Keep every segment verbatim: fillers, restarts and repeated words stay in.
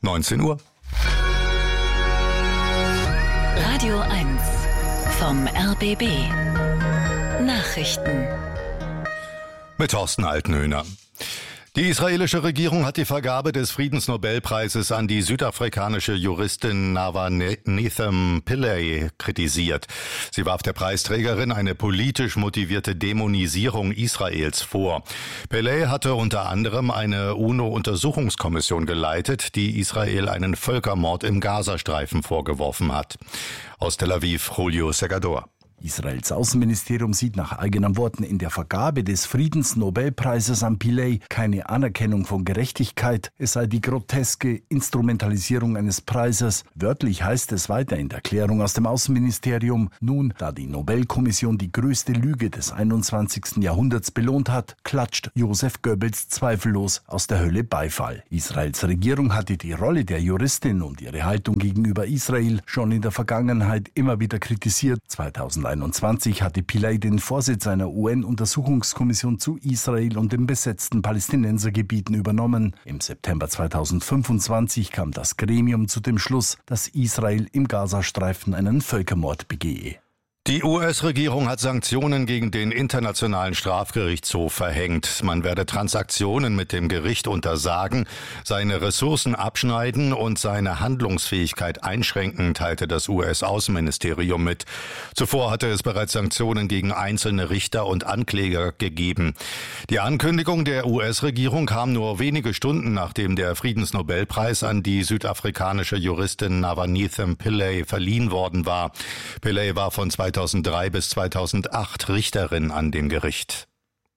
neunzehn Uhr. Radio eins vom R B B. Nachrichten. Mit Thorsten Altenhöhner. Die israelische Regierung hat die Vergabe des Friedensnobelpreises an die südafrikanische Juristin Nawa Nethem Pillay kritisiert. Sie warf der Preisträgerin eine politisch motivierte Dämonisierung Israels vor. Pillay hatte unter anderem eine UNO-Untersuchungskommission geleitet, die Israel einen Völkermord im Gazastreifen vorgeworfen hat. Aus Tel Aviv, Julio Segador. Israels Außenministerium sieht nach eigenen Worten in der Vergabe des Friedensnobelpreises an Pillay keine Anerkennung von Gerechtigkeit. Es sei die groteske Instrumentalisierung eines Preises. Wörtlich heißt es weiter in der Erklärung aus dem Außenministerium: Nun, da die Nobelkommission die größte Lüge des einundzwanzigsten Jahrhunderts belohnt hat, klatscht Joseph Goebbels zweifellos aus der Hölle Beifall. Israels Regierung hatte die Rolle der Juristin und ihre Haltung gegenüber Israel schon in der Vergangenheit immer wieder kritisiert. zweitausendeinundzwanzig hatte Pillay den Vorsitz einer U N-Untersuchungskommission zu Israel und den besetzten Palästinensergebieten übernommen. Im September zweitausendfünfundzwanzig kam das Gremium zu dem Schluss, dass Israel im Gazastreifen einen Völkermord begehe. Die U S-Regierung hat Sanktionen gegen den Internationalen Strafgerichtshof verhängt. Man werde Transaktionen mit dem Gericht untersagen, seine Ressourcen abschneiden und seine Handlungsfähigkeit einschränken, teilte das U S-Außenministerium mit. Zuvor hatte es bereits Sanktionen gegen einzelne Richter und Ankläger gegeben. Die Ankündigung der U S-Regierung kam nur wenige Stunden, nachdem der Friedensnobelpreis an die südafrikanische Juristin Nawa Nethem Pillay verliehen worden war. Pillay war von zweitausenddrei bis zweitausendacht Richterin an dem Gericht.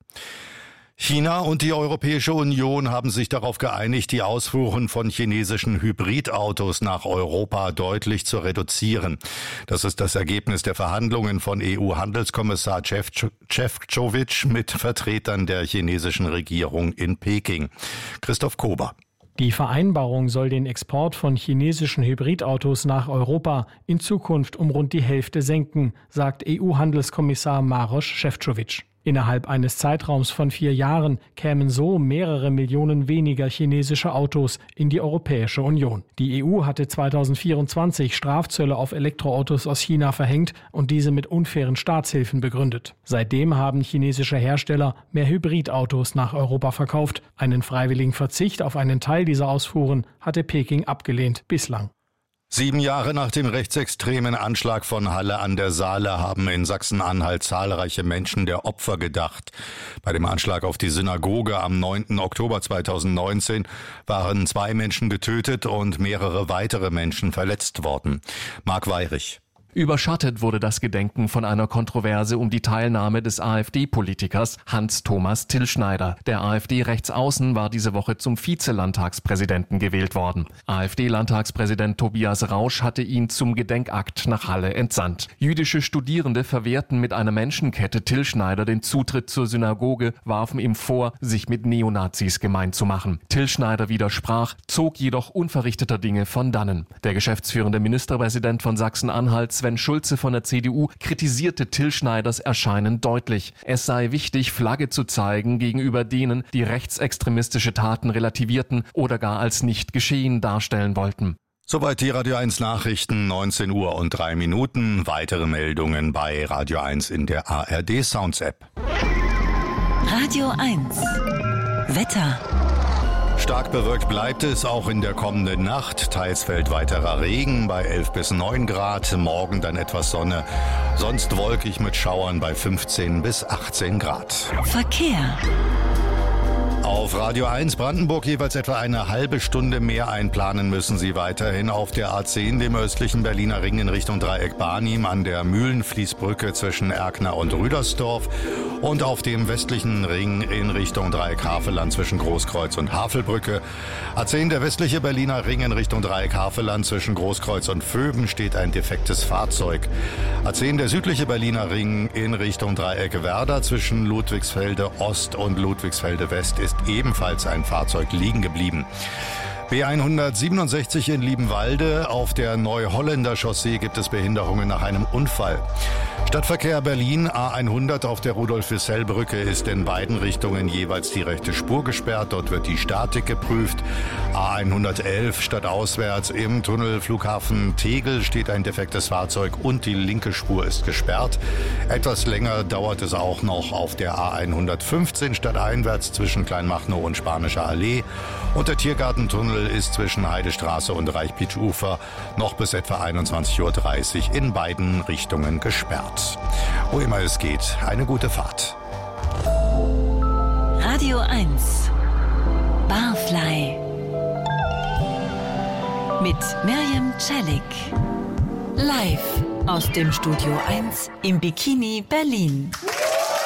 China und die Europäische Union haben sich darauf geeinigt, die Ausfuhren von chinesischen Hybridautos nach Europa deutlich zu reduzieren. Das ist das Ergebnis der Verhandlungen von E U-Handelskommissar Šefčovič mit Vertretern der chinesischen Regierung in Peking. Christoph Kober. Die Vereinbarung soll den Export von chinesischen Hybridautos nach Europa in Zukunft um rund die Hälfte senken, sagt E U-Handelskommissar Maroš Šefčovič. Innerhalb eines Zeitraums von vier Jahren kämen so mehrere Millionen weniger chinesische Autos in die Europäische Union. Die E U hatte zweitausendvierundzwanzig Strafzölle auf Elektroautos aus China verhängt und diese mit unfairen Staatshilfen begründet. Seitdem haben chinesische Hersteller mehr Hybridautos nach Europa verkauft. Einen freiwilligen Verzicht auf einen Teil dieser Ausfuhren hatte Peking abgelehnt bislang. Sieben Jahre nach dem rechtsextremen Anschlag von Halle an der Saale haben in Sachsen-Anhalt zahlreiche Menschen der Opfer gedacht. Bei dem Anschlag auf die Synagoge am neunten Oktober zweitausendneunzehn waren zwei Menschen getötet und mehrere weitere Menschen verletzt worden. Marc Weyrich. Überschattet wurde das Gedenken von einer Kontroverse um die Teilnahme des AfD-Politikers Hans-Thomas Tillschneider. Der AfD-Rechtsaußen war diese Woche zum Vize-Landtagspräsidenten gewählt worden. AfD-Landtagspräsident Tobias Rausch hatte ihn zum Gedenkakt nach Halle entsandt. Jüdische Studierende verwehrten mit einer Menschenkette Tillschneider den Zutritt zur Synagoge, warfen ihm vor, sich mit Neonazis gemein zu machen. Tillschneider widersprach, zog jedoch unverrichteter Dinge von dannen. Der geschäftsführende Ministerpräsident von Sachsen-Anhalt, Sven Schulze von der C D U, kritisierte Tillschneiders Erscheinen deutlich. Es sei wichtig, Flagge zu zeigen gegenüber denen, die rechtsextremistische Taten relativierten oder gar als nicht geschehen darstellen wollten. Soweit die Radio eins Nachrichten, neunzehn Uhr und drei Minuten. Weitere Meldungen bei Radio eins in der A R D Sounds App. Radio eins Wetter. Stark bewölkt bleibt es auch in der kommenden Nacht. Teils fällt weiterer Regen bei elf bis neun Grad. Morgen dann etwas Sonne. Sonst wolkig mit Schauern bei fünfzehn bis achtzehn Grad. Verkehr. Auf Radio eins Brandenburg jeweils etwa eine halbe Stunde mehr einplanen müssen Sie weiterhin auf der A zehn, dem östlichen Berliner Ring in Richtung Dreieck Barnim, an der Mühlenfließbrücke zwischen Erkner und Rüdersdorf und auf dem westlichen Ring in Richtung Dreieck Havelland zwischen Großkreuz und Havelbrücke. A zehn, der westliche Berliner Ring in Richtung Dreieck Havelland zwischen Großkreuz und Vöben, steht ein defektes Fahrzeug. A zehn, der südliche Berliner Ring in Richtung Dreieck Werder zwischen Ludwigsfelde Ost und Ludwigsfelde West ist ebenfalls ein Fahrzeug liegen geblieben. B hundertsiebenundsechzig in Liebenwalde. Auf der Neuholländer Chaussee gibt es Behinderungen nach einem Unfall. Stadtverkehr Berlin, A hundert auf der Rudolf-Wissell-Brücke ist in beiden Richtungen jeweils die rechte Spur gesperrt. Dort wird die Statik geprüft. A hundertelf stadtauswärts im Tunnel Flughafen Tegel steht ein defektes Fahrzeug und die linke Spur ist gesperrt. Etwas länger dauert es auch noch auf der A hundertfünfzehn stadteinwärts zwischen Kleinmachnow und Spanischer Allee. Und der Tiergartentunnel ist zwischen Heidestraße und Reichbitsch-Ufer noch bis etwa einundzwanzig Uhr dreißig in beiden Richtungen gesperrt. Wo immer es geht, eine gute Fahrt. Radio eins Barfly mit Mirjam Celik. Live aus dem Studio eins im Bikini Berlin.